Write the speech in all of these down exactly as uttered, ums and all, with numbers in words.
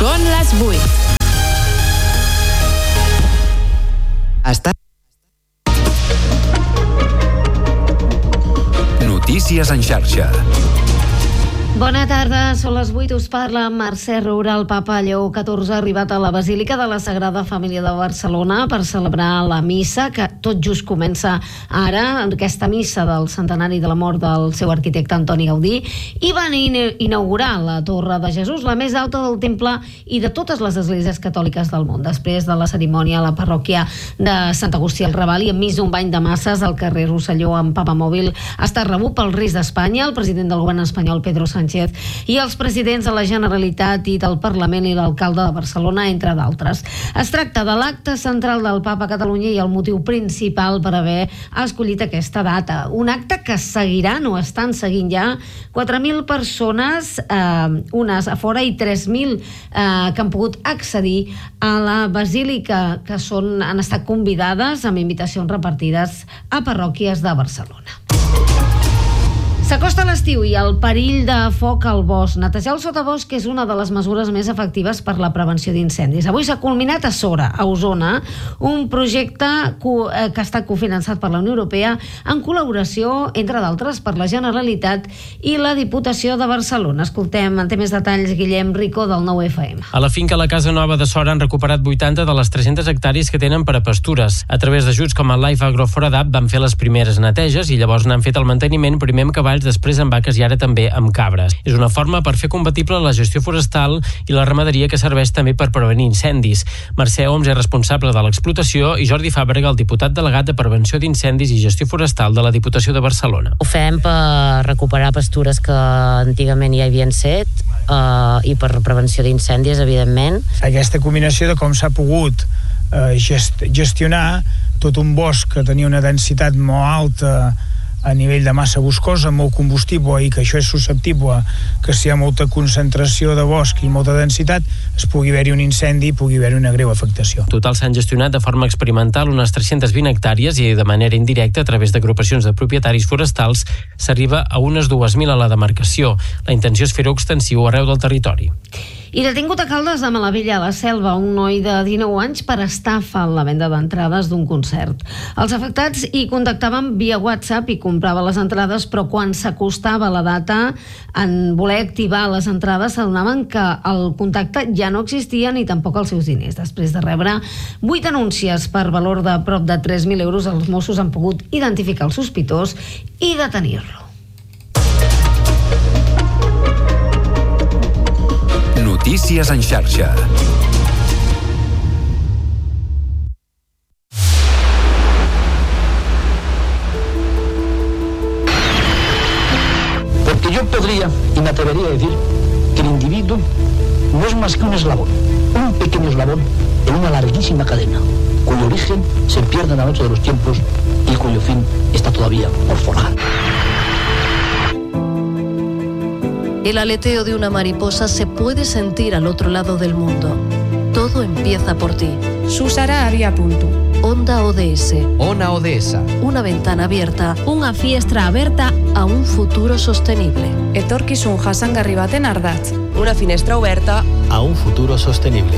Són les vuit. Està... Notícies en xarxa. Bona tarda, són les vuit, us parla Mercè Roura. El papa Lleó catorze ha arribat a la Basílica de la Sagrada Família de Barcelona per celebrar la missa, que tot just comença ara, aquesta missa del centenari de la mort del seu arquitecte Antoni Gaudí, i van inaugurar la Torre de Jesús, la més alta del temple i de totes les esglésies catòliques del món. Després de la cerimònia a la parròquia de Sant Agustí al Raval i enmig d'un bany de masses al carrer Rosselló amb papa mòbil, ha estat rebut pel rei d'Espanya, el president del govern espanyol Pedro Sánchez i els presidents de la Generalitat i del Parlament i l'alcalde de Barcelona, entre d'altres. Es tracta de l'acte central del Papa a Catalunya i el motiu principal per haver escollit aquesta data. Un acte que seguiran o estan seguint ja quatre mil persones, eh, unes a fora i tres mil eh, que han pogut accedir a la Basílica, que són, han estat convidades amb invitacions repartides a parròquies de Barcelona. S'acosta l'estiu i el perill de foc al bosc. Netejar el sotabosc és una de les mesures més efectives per la prevenció d'incendis. Avui s'ha culminat a Sora, a Osona, un projecte que està cofinançat per la Unió Europea en col·laboració, entre d'altres, per la Generalitat i la Diputació de Barcelona. Escoltem, en té més detalls, Guillem Rico, del nou F M. A la finca La Casa Nova de Sora han recuperat vuitanta de les tres-centes hectàrees que tenen per a pastures. A través d'ajuts com el Life Agro Foradap van fer les primeres neteges i llavors n'han fet el manteniment, primer amb cavalls, després amb vaques i ara també amb cabres. És una forma per fer compatible la gestió forestal i la ramaderia, que serveix també per prevenir incendis. Mercè Oms és responsable de l'explotació i Jordi Fàbrega, el diputat delegat de Prevenció d'Incendis i Gestió Forestal de la Diputació de Barcelona. Ho fem per recuperar pastures que antigament hi havien set eh, i per prevenció d'incendis, evidentment. Aquesta combinació de com s'ha pogut eh, gest gestionar tot un bosc que tenia una densitat molt alta a nivell de massa boscosa, molt combustible, i que això és susceptible que si hi ha molta concentració de bosc i molta densitat es pugui haver-hi un incendi i pugui haver-hi una greu afectació. Total s'han gestionat de forma experimental unes tres-centes vint hectàrees i de manera indirecta, a través d'agrupacions de propietaris forestals, s'arriba a unes dues mil a la demarcació. La intenció és fer-ho extensiu arreu del territori. I detingut a Caldes de Malavella, a la Selva, un noi de dinou anys per estafa en la venda d'entrades d'un concert. Els afectats hi contactaven via WhatsApp i compraven les entrades, però quan s'acostava la data en voler activar les entrades s'adonaven que el contacte ja no existia ni tampoc els seus diners. Després de rebre vuit denúncies per valor de prop de tres mil euros, els Mossos han pogut identificar el sospitós i detenir-lo. Notícies en xarxa. Porque yo podría y me atrevería a decir que el individuo no es más que un eslabón, un pequeño eslabón en una larguísima cadena, cuyo origen se pierde en la noche de los tiempos y cuyo fin está todavía por forjar. El aleteo de una mariposa se puede sentir al otro lado del mundo. Todo empieza por ti. Susara Abiapuntu. Onda O D S. Ona O D S. Una ventana abierta. Una fiestra abierta a un futuro sostenible. Etorkizun jasangarri baten ardatz. Una finestra oberta a un futuro sostenible.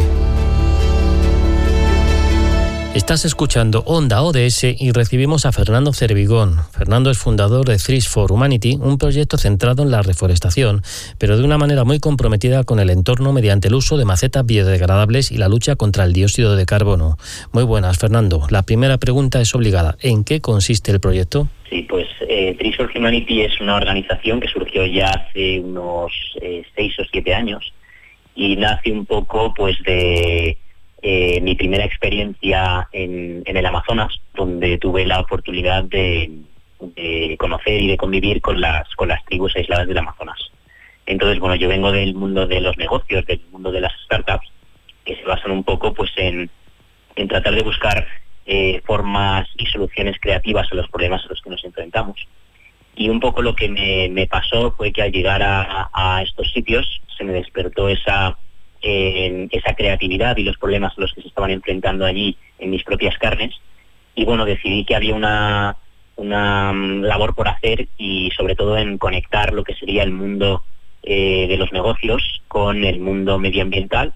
Estás escuchando Onda O D S y recibimos a Fernando Cervigón. Fernando es fundador de Trees for Humanity, un proyecto centrado en la reforestación, pero de una manera muy comprometida con el entorno mediante el uso de macetas biodegradables y la lucha contra el dióxido de carbono. Muy buenas, Fernando. La primera pregunta es obligada. ¿En qué consiste el proyecto? Sí, pues eh, Trees for Humanity es una organización que surgió ya hace unos eh, seis o siete años y nace un poco pues de... Eh, mi primera experiencia en, en el Amazonas, donde tuve la oportunidad de, de conocer y de convivir con las, con las tribus aisladas del Amazonas. Entonces, bueno, yo vengo del mundo de los negocios, del mundo de las startups, que se basan un poco pues en, en tratar de buscar eh, formas y soluciones creativas a los problemas a los que nos enfrentamos. Y un poco lo que me, me pasó fue que al llegar a, a estos sitios se me despertó esa... en esa creatividad y los problemas a los que se estaban enfrentando allí en mis propias carnes, y bueno, decidí que había una, una labor por hacer, y sobre todo en conectar lo que sería el mundo eh, de los negocios con el mundo medioambiental,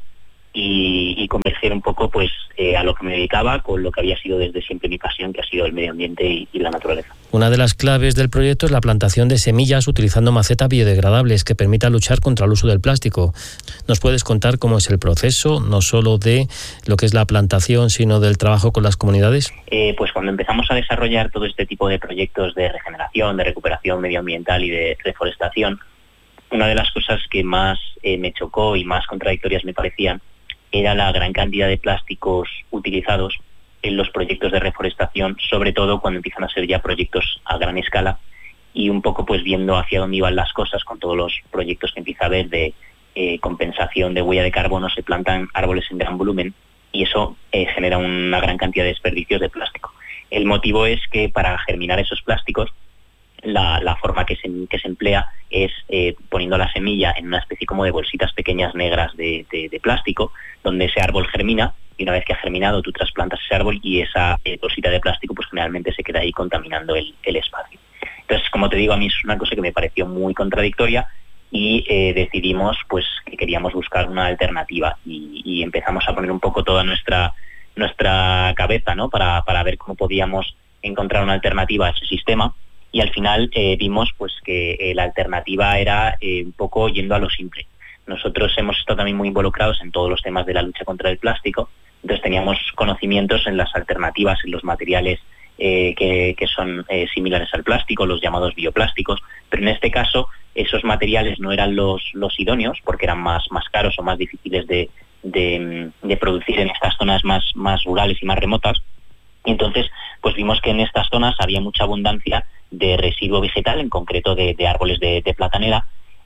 y, y converger un poco pues eh, a lo que me dedicaba con lo que había sido desde siempre mi pasión, que ha sido el medio ambiente y, y la naturaleza. Una de las claves del proyecto es la plantación de semillas utilizando macetas biodegradables que permitan luchar contra el uso del plástico. ¿Nos puedes contar cómo es el proceso, no solo de lo que es la plantación, sino del trabajo con las comunidades? Eh, pues cuando empezamos a desarrollar todo este tipo de proyectos de regeneración, de recuperación medioambiental y de reforestación, una de las cosas que más eh, me chocó y más contradictorias me parecían era la gran cantidad de plásticos utilizados en los proyectos de reforestación, sobre todo cuando empiezan a ser ya proyectos a gran escala, y un poco pues viendo hacia dónde iban las cosas con todos los proyectos que empieza a haber de eh, compensación de huella de carbono. Se plantan árboles en gran volumen y eso eh, genera una gran cantidad de desperdicios de plástico. El motivo es que para germinar esos plásticos La, la forma que se, que se emplea es eh, poniendo la semilla en una especie como de bolsitas pequeñas negras de, de, de plástico, donde ese árbol germina, y una vez que ha germinado tú trasplantas ese árbol y esa eh, bolsita de plástico pues generalmente se queda ahí contaminando el, el espacio. Entonces, como te digo, a mí es una cosa que me pareció muy contradictoria y eh, decidimos pues que queríamos buscar una alternativa y, y empezamos a poner un poco toda nuestra, nuestra cabeza, ¿no? para, para ver cómo podíamos encontrar una alternativa a ese sistema. Y al final eh, vimos pues que eh, la alternativa era eh, un poco yendo a lo simple. Nosotros hemos estado también muy involucrados en todos los temas de la lucha contra el plástico, entonces teníamos conocimientos en las alternativas, en los materiales eh, que, que son eh, similares al plástico, los llamados bioplásticos, pero en este caso esos materiales no eran los, los idóneos porque eran más, más caros o más difíciles de, de, de producir en estas zonas más, más rurales y más remotas. Y entonces pues vimos que en estas zonas había mucha abundancia de residuo vegetal, en concreto de, de árboles de, de platanera,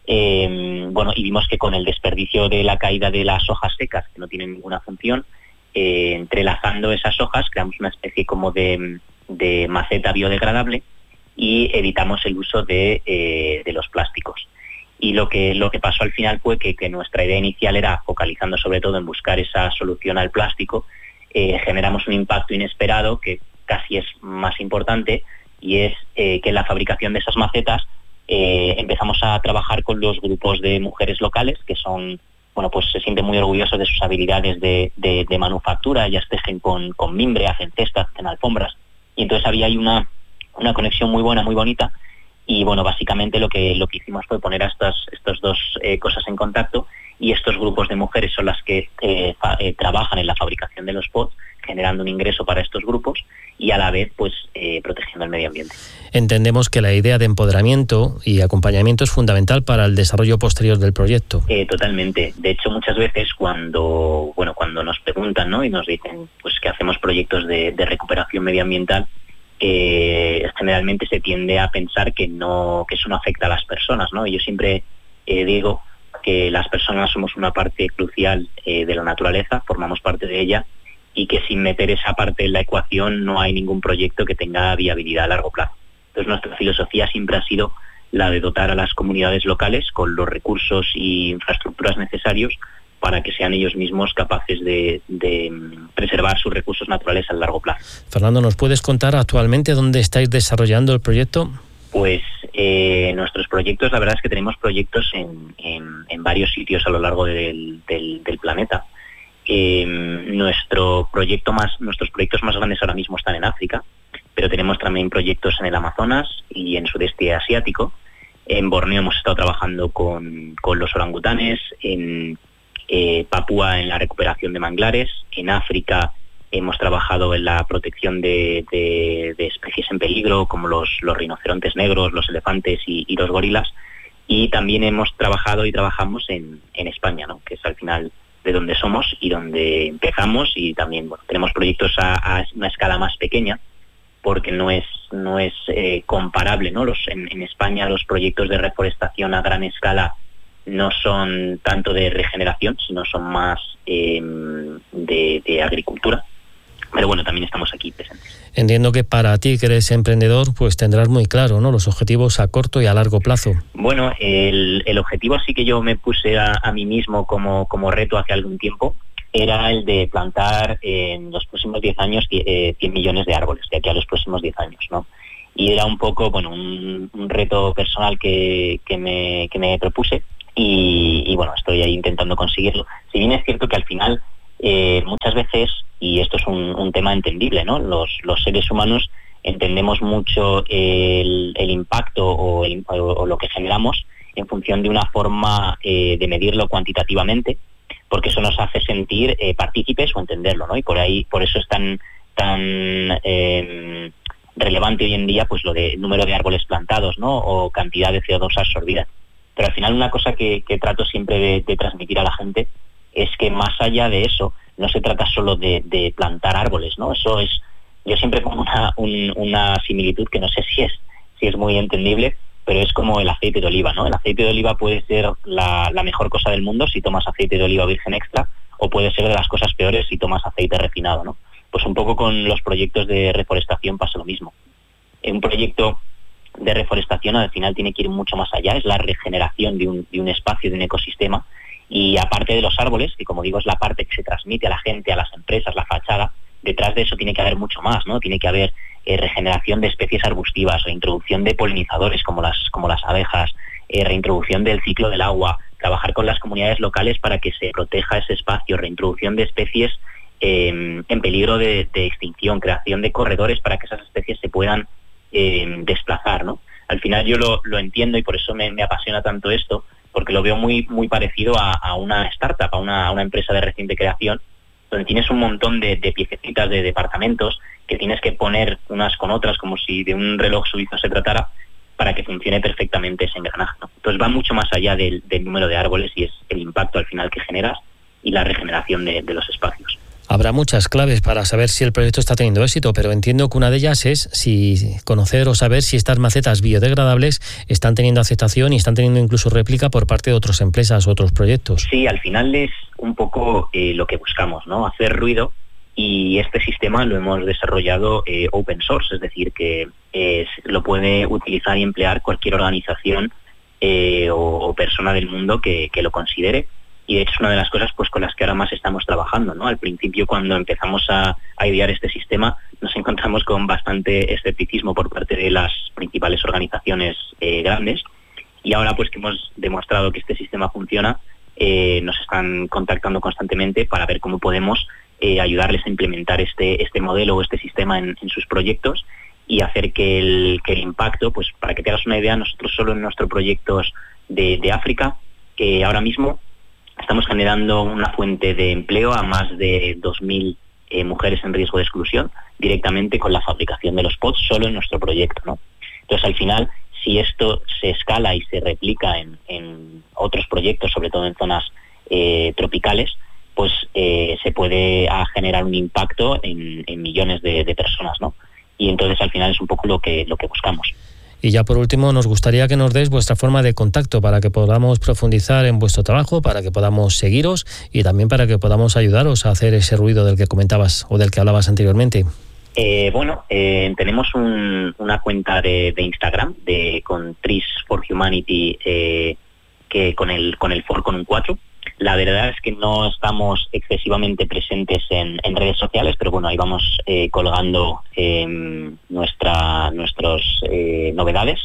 eh, bueno, y vimos que con el desperdicio de la caída de las hojas secas, que no tienen ninguna función, eh, entrelazando esas hojas creamos una especie como de, de maceta biodegradable y evitamos el uso de, eh, de los plásticos. Y lo que, lo que pasó al final fue que, que nuestra idea inicial era, focalizando sobre todo en buscar esa solución al plástico, eh, generamos un impacto inesperado que casi es más importante, y es eh, que en la fabricación de esas macetas eh, empezamos a trabajar con los grupos de mujeres locales que son, bueno, pues se sienten muy orgullosos de sus habilidades de, de, de manufactura. Ellas tejen con, con mimbre, hacen cestas, hacen alfombras, y entonces había ahí una, una conexión muy buena, muy bonita, y bueno, básicamente lo que, lo que hicimos fue poner a estas, estas dos eh, cosas en contacto, y estos grupos de mujeres son las que eh, fa, eh, trabajan en la fabricación de los pods, generando un ingreso para estos grupos y a la vez pues eh, protegiendo el medio ambiente. Entendemos que la idea de empoderamiento y acompañamiento es fundamental para el desarrollo posterior del proyecto. Eh, totalmente. De hecho, muchas veces cuando bueno cuando nos preguntan, ¿no? y nos dicen pues que hacemos proyectos de, de recuperación medioambiental, eh, generalmente se tiende a pensar que no que eso no afecta a las personas, ¿no? Y yo siempre eh, digo que las personas somos una parte crucial eh, de la naturaleza, formamos parte de ella, y que sin meter esa parte en la ecuación no hay ningún proyecto que tenga viabilidad a largo plazo. Entonces nuestra filosofía siempre ha sido la de dotar a las comunidades locales con los recursos y infraestructuras necesarios para que sean ellos mismos capaces de, de preservar sus recursos naturales a largo plazo. Fernando, ¿nos puedes contar actualmente dónde estáis desarrollando el proyecto? Pues eh, nuestros proyectos, la verdad es que tenemos proyectos en, en, en varios sitios a lo largo del, del, del planeta. Eh, nuestro proyecto más, nuestros proyectos más grandes ahora mismo están en África, pero tenemos también proyectos en el Amazonas y en sudeste asiático. En Borneo hemos estado trabajando con, con los orangutanes, en eh, Papúa en la recuperación de manglares, en África hemos trabajado en la protección de, de, de especies en peligro como los, los rinocerontes negros, los elefantes y, y los gorilas, y también hemos trabajado y trabajamos en, en España, ¿no? Que es al final de donde somos y donde empezamos, y también bueno, tenemos proyectos a, a una escala más pequeña porque no es no es eh, comparable, ¿no? Los, en, en España los proyectos de reforestación a gran escala no son tanto de regeneración, sino son más eh, de, de agricultura. Pero bueno, también estamos aquí presentes. Entiendo que para ti, que eres emprendedor, pues tendrás muy claro, ¿no?, los objetivos a corto y a largo plazo. Bueno, el, el objetivo sí que yo me puse a, a mí mismo como, como reto hace algún tiempo, era el de plantar en los próximos diez años cien millones de árboles, de aquí a los próximos diez años, ¿no? Y era un poco, bueno, un, un reto personal que, que, me, que me propuse. y, y bueno, estoy ahí intentando conseguirlo. Si bien es cierto que al final eh, muchas veces, y esto es un, un tema entendible, ¿no? Los, los seres humanos entendemos mucho el, el impacto o, el, o, o lo que generamos en función de una forma eh, de medirlo cuantitativamente, porque eso nos hace sentir eh, partícipes o entenderlo, ¿no? Y por ahí, por eso es tan tan eh, relevante hoy en día, pues lo de número de árboles plantados, ¿no? O cantidad de C O dos absorbida. Pero al final una cosa que, que trato siempre de, de transmitir a la gente es que más allá de eso no se trata solo de, de plantar árboles, ¿no? Eso es, yo siempre pongo una, un, una similitud que no sé si es si es muy entendible, pero es como el aceite de oliva, ¿no? El aceite de oliva puede ser la, la mejor cosa del mundo si tomas aceite de oliva virgen extra, o puede ser de las cosas peores si tomas aceite refinado, ¿no? Pues un poco con los proyectos de reforestación pasa lo mismo. Un proyecto de reforestación al final tiene que ir mucho más allá, es la regeneración de un, de un espacio, de un ecosistema, y aparte de los árboles, que como digo es la parte que se transmite a la gente, a las empresas, la fachada, detrás de eso tiene que haber mucho más, ¿no? Tiene que haber eh, regeneración de especies arbustivas, reintroducción de polinizadores como las, como las abejas, eh, reintroducción del ciclo del agua, trabajar con las comunidades locales para que se proteja ese espacio, reintroducción de especies eh, en peligro de, de extinción, creación de corredores para que esas especies se puedan eh, desplazar, ¿no? Al final yo lo, lo entiendo y por eso me, me apasiona tanto esto, porque lo veo muy, muy parecido a, a una startup, a una, a una empresa de reciente creación, donde tienes un montón de, de piececitas de departamentos que tienes que poner unas con otras como si de un reloj suizo se tratara para que funcione perfectamente ese engranaje, ¿no? Entonces va mucho más allá del, del número de árboles y es el impacto al final que generas y la regeneración de, de los espacios. Habrá muchas claves para saber si el proyecto está teniendo éxito, pero entiendo que una de ellas es si conocer o saber si estas macetas biodegradables están teniendo aceptación y están teniendo incluso réplica por parte de otras empresas o otros proyectos. Sí, al final es un poco eh, lo que buscamos, ¿no? Hacer ruido, y este sistema lo hemos desarrollado eh, open source, es decir, que eh, lo puede utilizar y emplear cualquier organización eh, o, o persona del mundo que, que lo considere. Y de hecho es una de las cosas pues con las que ahora más estamos trabajando, ¿no? Al principio, cuando empezamos a, a idear este sistema, nos encontramos con bastante escepticismo por parte de las principales organizaciones eh, grandes, y ahora pues que hemos demostrado que este sistema funciona, eh, nos están contactando constantemente para ver cómo podemos eh, ayudarles a implementar este, este modelo o este sistema en, en sus proyectos y hacer que el, que el impacto, pues para que te hagas una idea, nosotros solo en nuestros proyectos de, de África, que ahora mismo estamos generando una fuente de empleo a más de dos mil eh, mujeres en riesgo de exclusión directamente con la fabricación de los pods solo en nuestro proyecto, ¿no? Entonces, al final, si esto se escala y se replica en, en otros proyectos, sobre todo en zonas eh, tropicales, pues eh, se puede a generar un impacto en, en millones de, de personas, ¿no? Y entonces, al final, es un poco lo que, lo que buscamos. Y ya por último, nos gustaría que nos des vuestra forma de contacto para que podamos profundizar en vuestro trabajo, para que podamos seguiros y también para que podamos ayudaros a hacer ese ruido del que comentabas o del que hablabas anteriormente. Eh, bueno, eh, tenemos un, una cuenta de, de Instagram de con Trees for Humanity, eh, que con el con el for con un cuatro. La verdad es que no estamos excesivamente presentes en, en redes sociales, pero bueno, ahí vamos eh, colgando eh, nuestra, nuestras eh, novedades.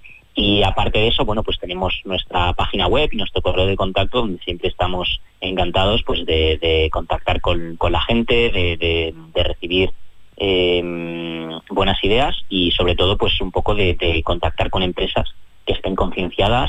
Y aparte de eso, bueno, pues tenemos nuestra página web y nuestro correo de contacto, donde siempre estamos encantados pues de, de contactar con, con la gente, de, de, de recibir eh, buenas ideas y sobre todo pues un poco de, de contactar con empresas que estén concienciadas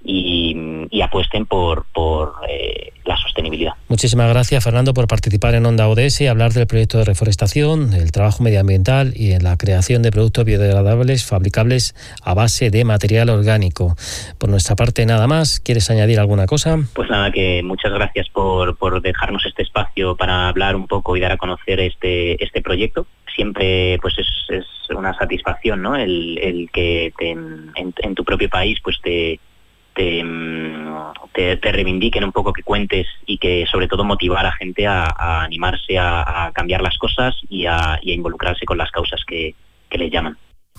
y, y apuesten por, por eh, la sostenibilidad. Muchísimas gracias, Fernando, por participar en Onda O D S y hablar del proyecto de reforestación, el trabajo medioambiental y en la creación de productos biodegradables fabricables a base de material orgánico. Por nuestra parte, nada más. ¿Quieres añadir alguna cosa? Pues nada, que muchas gracias por, por dejarnos este espacio para hablar un poco y dar a conocer este, este proyecto. Siempre pues es, es una satisfacción, ¿no? El, el que te, en, en tu propio país pues te Te, te, te reivindiquen un poco, que cuentes y que sobre todo motivar a gente a, a animarse a, a cambiar las cosas y a, y a involucrarse con las causas que, que les llaman.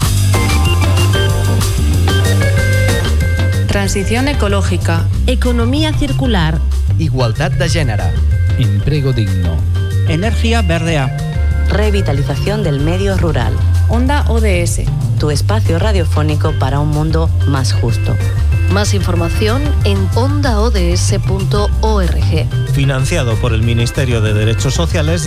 Transición ecológica. Economía circular. Igualdad de gènere. Empleo digno. Energía verdea. Revitalización del medio rural. Onda O D S. Tu espacio radiofónico para un mundo más justo. Más información en onda o d s punto org. Financiado por el Ministerio de Derechos Sociales